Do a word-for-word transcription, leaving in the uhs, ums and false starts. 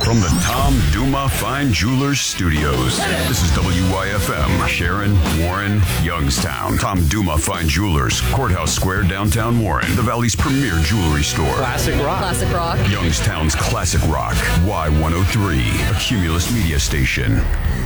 From the Tom Duma Fine Jewelers Studios, this is W Y F M, Sharon, Warren, Youngstown. Tom Duma Fine Jewelers, Courthouse Square, downtown Warren, the Valley's premier jewelry store. Classic rock. Classic rock. Youngstown's classic rock, Y one oh three, a Cumulus media station.